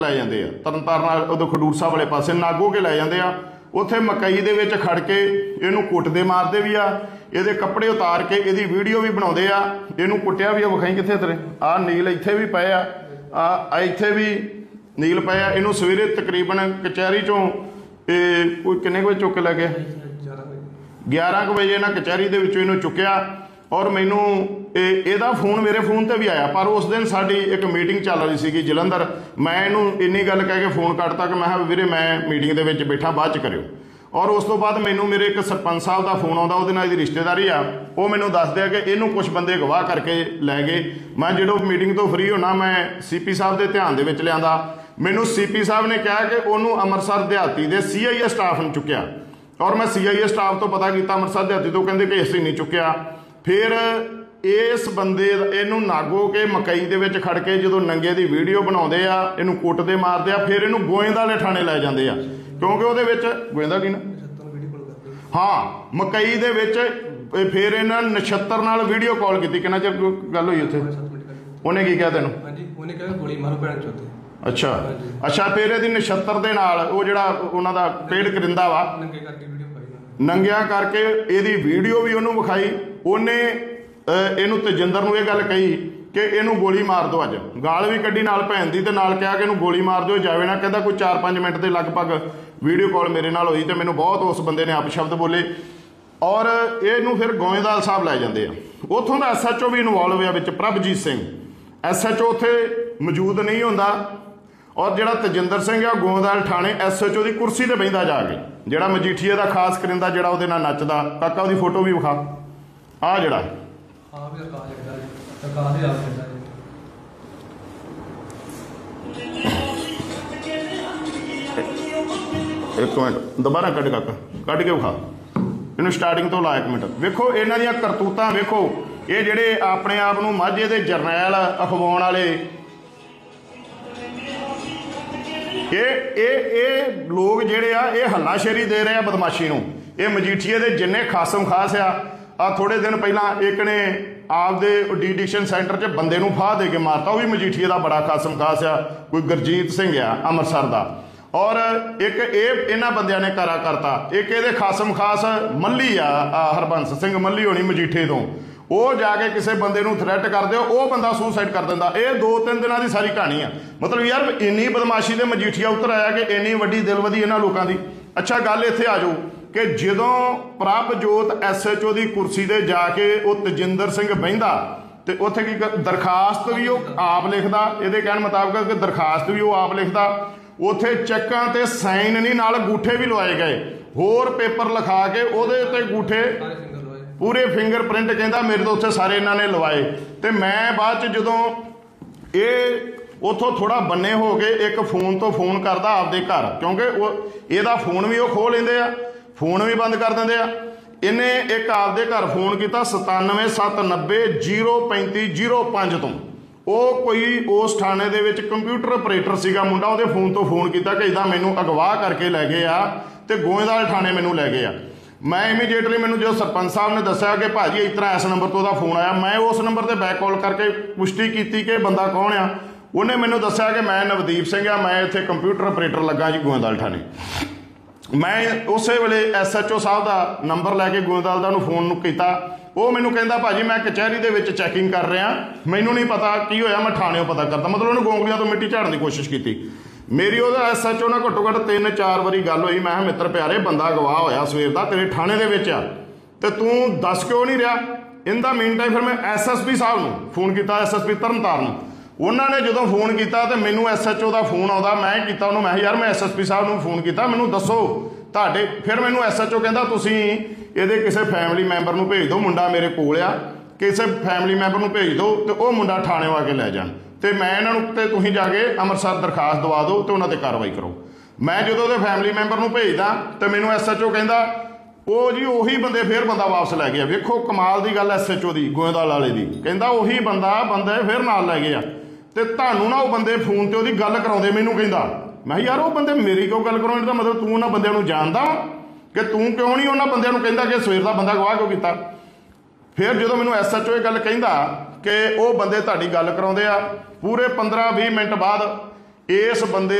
लै जाते आ तरनताਰਨ उदों खडूर साहब वाले पासे नागो के लै जाते आ उत्थे मकई दे विच खड़ के इहनूं कुटदे मारदे भी आ ਇਹਦੇ ਕੱਪੜੇ ਉਤਾਰ ਕੇ ਇਹਦੀ ਵੀਡੀਓ ਵੀ ਬਣਾਉਂਦੇ ਆ ਇਹਨੂੰ ਕੁੱਟਿਆ ਵੀ ਆ ਵਿਖਾਈ ਕਿੱਥੇ ਤੇਰੇ ਆ ਨੀਲ ਇੱਥੇ ਵੀ ਪਏ ਆ ਇੱਥੇ ਵੀ ਨੀਲ ਪਏ ਆ ਇਹਨੂੰ ਸਵੇਰੇ ਤਕਰੀਬਨ ਕਚਹਿਰੀ ਚੋਂ ਇਹ ਕੋਈ ਕਿੰਨੇ ਵਜੇ ਚੁੱਕ ਕੇ ਲੈ ਗਿਆ 11 ਵਜੇ ਇਹਨਾਂ ਕਚਹਿਰੀ ਦੇ ਵਿੱਚੋਂ ਇਹਨੂੰ ਚੁੱਕਿਆ ਔਰ ਮੈਨੂੰ ਇਹਦਾ ਫੋਨ ਮੇਰੇ ਫੋਨ ਤੇ ਵੀ ਆਇਆ ਪਰ ਉਸ ਦਿਨ ਸਾਡੀ ਇੱਕ ਮੀਟਿੰਗ ਚੱਲ ਰਹੀ ਸੀਗੀ ਜਲੰਧਰ ਮੈਂ ਇਹਨੂੰ ਇੰਨੀ ਗੱਲ ਕਹਿ ਕੇ ਫੋਨ ਕੱਟਤਾ ਕਿ ਮੈਂ ਕਿਹਾ ਵੀਰੇ ਮੈਂ ਮੀਟਿੰਗ ਦੇ ਵਿੱਚ ਬੈਠਾ ਬਾਅਦ 'ਚ ਕਰਿਓ ਔਰ ਉਸ ਤੋਂ ਬਾਅਦ ਮੈਨੂੰ ਮੇਰੇ ਇੱਕ ਸਰਪੰਚ ਸਾਹਿਬ ਦਾ ਫੋਨ ਆਉਂਦਾ ਉਹਦੇ ਨਾਲ ਇਹਦੀ ਰਿਸ਼ਤੇਦਾਰੀ ਆ ਉਹ ਮੈਨੂੰ ਦੱਸਦੇ ਆ ਕਿ ਇਹਨੂੰ ਕੁਝ ਬੰਦੇ ਗਵਾਹ ਕਰਕੇ ਲੈ ਗਏ ਮੈਂ ਜਦੋਂ ਮੀਟਿੰਗ ਤੋਂ ਫਰੀ ਹੋਣਾ ਮੈਂ ਸੀਪੀ ਸਾਹਿਬ ਦੇ ਧਿਆਨ ਦੇ ਵਿੱਚ ਲਿਆਂਦਾ ਮੈਨੂੰ ਸੀਪੀ ਸਾਹਿਬ ਨੇ ਕਿਹਾ ਕਿ ਉਹਨੂੰ ਅੰਮ੍ਰਿਤਸਰ ਦਿਹਾਤੀ ਦੇ ਸੀਆਈਏ ਸਟਾਫ ਨੂੰ ਚੁੱਕਿਆ ਔਰ ਮੈਂ ਸੀਆਈਏ ਸਟਾਫ ਤੋਂ ਪਤਾ ਕੀਤਾ ਅੰਮ੍ਰਿਤਸਰ ਦਿਹਾਤੀ ਤੋਂ ਕਹਿੰਦੇ ਕਿ ਅਸੀਂ ਨਹੀਂ ਚੁੱਕਿਆ ਫਿਰ ਇਸ ਬੰਦੇ ਇਹਨੂੰ ਨਾਗੋ ਕੇ ਮਕਈ ਦੇ ਵਿੱਚ ਖੜ ਕੇ ਜਦੋਂ ਨੰਗੇ ਦੀ ਵੀਡੀਓ ਬਣਾਉਂਦੇ ਆ ਇਹਨੂੰ ਕੁੱਟਦੇ ਮਾਰਦੇ ਆ ਫਿਰ ਇਹਨੂੰ ਗੋਇੰਦਾ ਵਾਲੇ ਥਾਣੇ ਲੈ ਜਾਂਦੇ ਆ ਕਿਉਂਕਿ ਉਹਦੇ ਵਿੱਚ ਗੋਇੰਦਾ ਕੀ ਨਾ ਹਾਂ ਮਕਈ ਦੇ ਵਿੱਚ ਫਿਰ ਇਹਨਾਂ ਨਛੱਤਰ ਨਾਲ ਵੀਡੀਓ ਕਾਲ ਕੀਤੀ ਕਿੰਨਾ ਚਿਰ ਗੱਲ ਹੋਈ ਉੱਥੇ ਉਹਨੇ ਕੀ ਕਿਹਾ ਤੈਨੂੰ ਉਹਨੇ ਕਿਹਾ ਗੋਲੀ ਮਾਰੋ ਭੈਣ ਚੋਤੇ ਅੱਛਾ ਫਿਰ ਇਹਦੀ ਨਛੱਤਰ ਦੇ ਨਾਲ ਉਹ ਜਿਹੜਾ ਉਹਨਾਂ ਦਾ ਪੇੜ ਕਰਿੰਦਾ ਵਾ ਨੰਗਿਆਂ ਕਰਕੇ ਇਹਦੀ ਵੀਡੀਓ ਵੀ ਉਹਨੂੰ ਵਿਖਾਈ ਉਹਨੇ ਇਹਨੂੰ ਤੇਜਿੰਦਰ ਨੂੰ ਇਹ ਗੱਲ ਕਹੀ ਕਿ ਇਹਨੂੰ ਗੋਲੀ ਮਾਰ ਦਿਓ ਅੱਜ ਗਾਲ ਵੀ ਕੱਢੀ ਨਾਲ ਭੈਣ ਦੀ ਤੇ ਨਾਲ ਕਿਹਾ ਕਿ ਇਹਨੂੰ ਗੋਲੀ ਮਾਰ ਦਿਓ ਜਾਵੇ ਨਾ ਕਹਿੰਦਾ ਕੋਈ 4-5 ਮਿੰਟ ਦੇ ਲਗਭਗ ਵੀਡੀਓ ਕਾਲ ਮੇਰੇ ਨਾਲ ਹੋਈ ਤੇ ਮੈਨੂੰ ਬਹੁਤ ਉਸ ਬੰਦੇ ਨੇ ਅਪਸ਼ਬਦ ਬੋਲੇ ਔਰ ਇਹਨੂੰ ਫਿਰ ਗੋਇੰਦਾਲ ਸਾਹਿਬ ਲੈ ਜਾਂਦੇ ਆ ਉੱਥੋਂ ਦਾ ਐਸਐਚਓ ਵੀ ਇਨਵੋਲਵ ਹੋਇਆ ਵਿੱਚ ਪ੍ਰਭਜੀਤ ਸਿੰਘ ਐਸਐਚਓ ਉੱਥੇ ਮੌਜੂਦ ਨਹੀਂ ਹੁੰਦਾ ਔਰ ਜਿਹੜਾ ਤੇਜਿੰਦਰ ਸਿੰਘ ਆ ਗੋਇੰਦਾਲ ਥਾਣੇ ਐਸਐਚਓ ਦੀ ਕੁਰਸੀ ਤੇ ਬਹਿੰਦਾ ਜਾ ਕੇ ਜਿਹੜਾ ਮਜੀਠੀਏ ਦਾ ਖਾਸ ਕਰਿੰਦਾ ਜਿਹੜਾ ਉਹਦੇ ਨਾਲ ਨੱਚਦਾ ਕਾਕਾ ਉਹਦੀ ਫੋਟੋ ਵੀ ਵਿਖਾ ਆ ਜਿਹੜਾ ਇੱਕ ਮਿੰਟ ਦੁਬਾਰਾ ਕੱਢ ਕਾਕਾ ਕੱਢ ਕੇ ਵਿਖਾ ਇਹਨੂੰ ਸਟਾਰਟਿੰਗ ਤੋਂ ਲਾ 1 ਮਿੰਟ ਵੇਖੋ ਇਹਨਾਂ ਦੀਆਂ ਕਰਤੂਤਾਂ ਵੇਖੋ ਇਹ ਜਿਹੜੇ ਆਪਣੇ ਆਪ ਨੂੰ ਮਾਝੇ ਦੇ ਜਰਨੈਲ ਅਖਵਾਉਣ ਵਾਲੇ ਇਹ ਲੋਕ ਜਿਹੜੇ ਆ ਇਹ ਹੱਲਾਸ਼ੇਰੀ ਦੇ ਰਹੇ ਆ ਬਦਮਾਸ਼ੀ ਨੂੰ ਇਹ ਮਜੀਠੀਏ ਦੇ ਜਿੰਨੇ ਖਾਸਮ ਖਾਸ ਆ ਥੋੜੇ ਦਿਨ ਪਹਿਲਾਂ ਇੱਕ ਨੇ ਆਪਦੇ ਡੀਡਿਕਸ਼ਨ ਸੈਂਟਰ 'ਚ ਬੰਦੇ ਨੂੰ ਫਾਹ ਦੇ ਕੇ ਮਾਰਤਾ ਉਹ ਵੀ ਮਜੀਠੀਏ ਦਾ ਬੜਾ ਖਾਸਮ ਖਾਸ ਆ ਕੋਈ ਗੁਰਜੀਤ ਸਿੰਘ ਆ ਅੰਮ੍ਰਿਤਸਰ ਦਾ ਔਰ ਇੱਕ ਇਹਨਾਂ ਬੰਦਿਆਂ ਨੇ ਕਾਰਾ ਕਰਤਾ ਇੱਕ ਇਹਦੇ ਖਾਸਮ ਖਾਸ ਮੱਲੀ ਆ ਹਰਬੰਸ ਸਿੰਘ ਮੱਲੀ ਹੋਣੀ ਮਜੀਠੇ ਤੋਂ ਉਹ ਜਾ ਕੇ ਕਿਸੇ ਬੰਦੇ ਨੂੰ ਥ੍ਰੈਟ ਕਰਦੇ ਉਹ ਬੰਦਾ ਸੁਸਾਈਡ ਕਰ ਦਿੰਦਾ ਇਹ 2-3 ਦਿਨਾਂ ਦੀ ਸਾਰੀ ਕਹਾਣੀ ਆ ਮਤਲਬ ਯਾਰ ਇੰਨੀ ਬਦਮਾਸ਼ੀ ਦੇ ਮਜੀਠੀਆ ਉਤਰ ਆਇਆ ਕਿ ਇੰਨੀ ਵੱਡੀ ਦਿਲਵਦੀ ਇਹਨਾਂ ਲੋਕਾਂ ਦੀ ਅੱਛਾ ਗੱਲ ਇੱਥੇ ਆ ਜਾਓ ਕਿ ਜਦੋਂ ਪ੍ਰਭਜੋਤ ਐਸਐਚਓ ਦੀ ਕੁਰਸੀ ਤੇ ਜਾ ਕੇ ਉਹ ਤੇਜਿੰਦਰ ਸਿੰਘ ਬਹਿੰਦਾ ਤੇ ਉੱਥੇ ਕੀ ਦਰਖਾਸਤ ਵੀ ਉਹ ਆਪ ਲਿਖਦਾ ਇਹਦੇ ਕਹਿਣ ਮੁਤਾਬਕ ਕਿ ਦਰਖਾਸਤ ਵੀ ਉਹ ਆਪ ਲਿਖਦਾ ਉੱਥੇ ਚੈੱਕਾਂ ਤੇ ਸਾਈਨ ਨਹੀਂ ਨਾਲ ਅੰਗੂਠੇ ਵੀ ਲਵਾਏ ਗਏ ਹੋਰ ਪੇਪਰ ਲਿਖਾ ਕੇ ਉਹਦੇ ਉੱਤੇ ਅੰਗੂਠੇ ਪੂਰੇ ਫਿੰਗਰਪ੍ਰਿੰਟ ਕਹਿੰਦਾ ਮੇਰੇ ਤੋਂ ਉੱਥੇ ਸਾਰੇ ਇਹਨਾਂ ਨੇ ਲਵਾਏ ਤੇ ਮੈਂ ਬਾਅਦ 'ਚ ਜਦੋਂ ਇਹ ਉੱਥੋਂ ਥੋੜਾ ਬੰਨੇ ਹੋ ਕੇ ਇੱਕ ਫੋਨ ਤੋਂ ਫੋਨ ਕਰਦਾ ਆਪਦੇ ਘਰ ਕਿਉਂਕਿ ਉਹ ਇਹਦਾ ਫੋਨ ਵੀ ਉਹ ਖੋਹ ਲੈਂਦੇ ਆ ਫੋਨ ਵੀ ਬੰਦ ਕਰ ਦਿੰਦੇ ਆ ਇਹਨੇ ਇੱਕ ਆਪਦੇ ਘਰ ਫੋਨ ਕੀਤਾ 9779003505 ਤੋਂ ਉਹ ਕੋਈ ਉਸ ਥਾਣੇ ਦੇ ਵਿੱਚ ਕੰਪਿਊਟਰ ਆਪਰੇਟਰ ਸੀਗਾ ਮੁੰਡਾ ਉਹਦੇ ਫੋਨ ਤੋਂ ਫੋਨ ਕੀਤਾ ਕਿ ਇੱਦਾਂ ਮੈਨੂੰ ਅਗਵਾਹ ਕਰਕੇ ਲੈ ਗਏ ਆ ਤੇ ਗੋਇੰਦਾਲ ਥਾਣੇ ਮੈਨੂੰ ਲੈ ਗਏ ਆ ਮੈਂ ਇਮੀਡੀਏਟਲੀ ਮੈਨੂੰ ਜਦੋਂ ਸਰਪੰਚ ਸਾਹਿਬ ਨੇ ਦੱਸਿਆ ਕਿ ਭਾਜੀ ਇਸ ਤਰ੍ਹਾਂ ਇਸ ਨੰਬਰ ਤੋਂ ਉਹਦਾ ਫੋਨ ਆਇਆ ਮੈਂ ਉਸ ਨੰਬਰ ਤੇ ਬੈਕ ਕਾਲ ਕਰਕੇ ਪੁਸ਼ਟੀ ਕੀਤੀ ਕਿ ਬੰਦਾ ਕੌਣ ਆ ਉਹਨੇ ਮੈਨੂੰ ਦੱਸਿਆ ਕਿ ਮੈਂ ਨਵਦੀਪ ਸਿੰਘ ਆ ਮੈਂ ਇੱਥੇ ਕੰਪਿਊਟਰ ਆਪਰੇਟਰ ਲੱਗਾ ਜੀ ਗੋਇੰਦਾਲ ਥਾਣੇ ਮੈਂ ਉਸੇ ਵੇਲੇ ਐਸਐਚਓ ਸਾਹਿਬ ਦਾ ਨੰਬਰ ਲੈ ਕੇ ਗੋਇੰਦਾਲ ਦਾ ਉਹਨੂੰ ਫੋਨ ਨੂੰ ਕੀਤਾ ਉਹ ਮੈਨੂੰ ਕਹਿੰਦਾ ਭਾਜੀ ਮੈਂ ਕਚਹਿਰੀ ਦੇ ਵਿੱਚ ਚੈਕਿੰਗ ਕਰ ਰਿਹਾ ਮੈਨੂੰ ਨਹੀਂ ਪਤਾ ਕੀ ਹੋਇਆ ਮੈਂ ਥਾਣਿਓਂ ਪਤਾ ਕਰਦਾ ਮਤਲਬ ਉਹਨੂੰ ਗੋਂਗਲੀਆਂ ਤੋਂ ਮਿੱਟੀ ਝਾੜਨ ਦੀ ਕੋਸ਼ਿਸ਼ ਕੀਤੀ ਮੇਰੀ ਉਹਦਾ ਐਸਐਚਓ ਨਾਲ ਘੱਟੋ ਘੱਟ 3-4 ਵਾਰੀ ਗੱਲ ਹੋਈ ਮੈਂ ਕਿਹਾ ਮਿੱਤਰ ਪਿਆਰੇ ਬੰਦਾ ਗਵਾਹ ਹੋਇਆ ਸਵੇਰ ਦਾ ਤੇਰੇ ਥਾਣੇ ਦੇ ਵਿੱਚ ਆ ਤੇ ਤੂੰ ਦੱਸ ਕਿਉਂ ਨਹੀਂ ਰਿਹਾ ਇਨ ਦਾ ਮੀਨ ਟਾਈਮ ਫਿਰ ਮੈਂ ਐਸਐਸਪੀ ਸਾਹਿਬ ਨੂੰ ਫੋਨ ਕੀਤਾ ਐਸਐਸਪੀ ਤਰਨਤਾਰਨ ਨੂੰ ਉਹਨਾਂ ਨੇ ਜਦੋਂ ਫੋਨ ਕੀਤਾ ਤੇ ਮੈਨੂੰ ਐਸਐਚਓ ਦਾ ਫੋਨ ਆਉਂਦਾ ਮੈਂ ਕੀਤਾ ਉਹਨੂੰ ਮੈਂ ਯਾਰ ਮੈਂ ਐਸਐਸਪੀ ਸਾਹਿਬ ਨੂੰ ਫੋਨ ਕੀਤਾ ਮੈਨੂੰ ਦੱਸੋ ਤੁਹਾਡੇ ਫਿਰ ਮੈਨੂੰ ਐਸਐਚਓ ਕਹਿੰਦਾ ਤੁਸੀਂ ਇਹਦੇ ਕਿਸੇ ਫੈਮਿਲੀ ਮੈਂਬਰ ਨੂੰ ਭੇਜ ਦਿਓ ਮੁੰਡਾ ਮੇਰੇ ਕੋਲ ਆ ਕਿਸੇ ਫੈਮਿਲੀ ਮੈਂਬਰ ਨੂੰ ਭੇਜ ਦਿਓ ਤੇ ਉਹ ਮੁੰਡਾ ਥਾਣੇ ਆ ਕੇ ਲੈ ਜਾਣ ਤੇ ਮੈਂ ਇਹਨਾਂ ਨੂੰ ਤੇ ਤੁਸੀਂ ਜਾ ਕੇ ਅੰਮ੍ਰਿਤਸਰ ਦਰਖਾਸਤ ਦਵਾ ਦਿਓ ਤੇ ਉਹਨਾਂ ਤੇ ਕਾਰਵਾਈ ਕਰੋ ਮੈਂ ਜਦੋਂ ਉਹਦੇ ਫੈਮਿਲੀ ਮੈਂਬਰ ਨੂੰ ਭੇਜਦਾ ਤੇ ਮੈਨੂੰ ਐਸਐਚਓ ਕਹਿੰਦਾ ਉਹ ਜੀ ਉਹੀ ਬੰਦੇ ਫਿਰ ਬੰਦਾ ਵਾਪਸ ਲੈ ਗਿਆ ਵੇਖੋ ਕਮਾਲ ਦੀ ਗੱਲ ਐਸਐਚਓ ਦੀ ਗੋਇੰਦਾਲ ਵਾਲੇ ਦੀ ਕਹਿੰਦਾ ਉਹੀ ਬੰਦੇ ਫਿਰ ਨਾਲ ਲੈ ਗਏ ਆ ਤੇ ਤੁਹਾਨੂੰ ਨਾ ਉਹ ਬੰਦੇ ਫੋਨ ਤੇ ਉਹਦੀ ਗੱਲ ਕਰਾਉਂਦੇ ਮੈਨੂੰ ਕਹਿੰਦਾ ਮੈਂ ਯਾਰ ਉਹ ਬੰਦੇ ਮੇਰੀ ਕਿਉਂ ਗੱਲ ਕਰਾਉਣ ਦਾ ਮਤਲਬ ਤੂੰ ਉਹਨਾਂ ਬੰਦਿਆਂ ਨੂੰ ਜਾਣਦਾ ਕਿ ਤੂੰ ਕਿਉਂ ਨਹੀਂ ਉਹਨਾਂ ਬੰਦਿਆਂ ਨੂੰ ਕਹਿੰਦਾ ਕਿ ਸਵੇਰ ਦਾ ਬੰਦਾ ਗਵਾਹ ਕਿਉਂ ਕੀਤਾ ਫਿਰ ਜਦੋਂ ਮੈਨੂੰ ਐਸਐਚਓ ਇਹ ਗੱਲ ਕਹਿੰਦਾ ਕਿ ਉਹ ਬੰਦੇ ਤੁਹਾਡੀ ਗੱਲ ਕਰਾਉਂਦੇ ਆ ਪੂਰੇ 15-20 ਮਿੰਟ ਬਾਅਦ ਇਸ ਬੰਦੇ